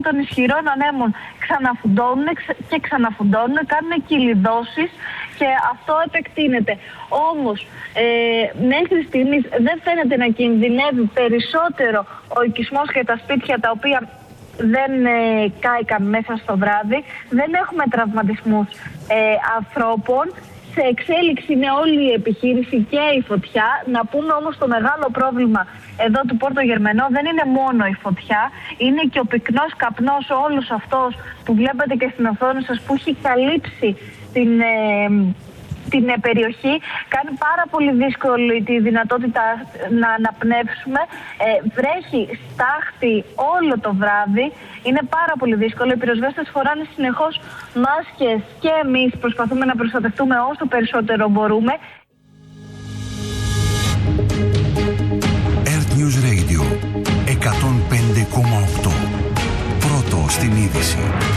των ισχυρών ανέμων ξαναφουντώνουν και ξαναφουντώνουν, κάνουν κυλιδώσεις και αυτό επεκτείνεται. Όμως μέχρι στιγμής δεν φαίνεται να κινδυνεύει περισσότερο ο οικισμός και τα σπίτια τα οποία δεν κάηκαν μέσα στο βράδυ. Δεν έχουμε τραυματισμούς ανθρώπων. Σε εξέλιξη είναι όλη η επιχείρηση και η φωτιά. Να πούμε όμως το μεγάλο πρόβλημα εδώ του Πόρτο Γερμενό δεν είναι μόνο η φωτιά, είναι και ο πυκνός καπνός όλος αυτός που βλέπετε και στην οθόνη σας που έχει καλύψει την περιοχή. Κάνει πάρα πολύ δύσκολη τη δυνατότητα να αναπνεύσουμε. Βρέχει στάχτη όλο το βράδυ. Είναι πάρα πολύ δύσκολο. Οι πυροσβέστες φοράνε συνεχώς μάσκες και εμείς προσπαθούμε να προστατευτούμε όσο περισσότερο μπορούμε. Earth News Radio 105,8. Πρώτο στην είδηση.